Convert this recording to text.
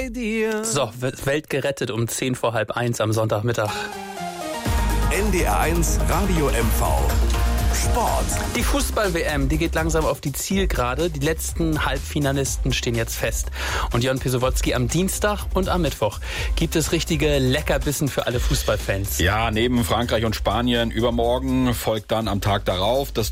bei dir. So, Welt gerettet um 1:10 am Sonntagmittag. NDR1 Radio MV. Sport. Die Fußball-WM, die geht langsam auf die Zielgerade. Die letzten Halbfinalisten stehen jetzt fest. Und Jon Pisowotzki, am Dienstag und am Mittwoch gibt es richtige Leckerbissen für alle Fußballfans. Ja, neben Frankreich und Spanien übermorgen folgt dann am Tag darauf das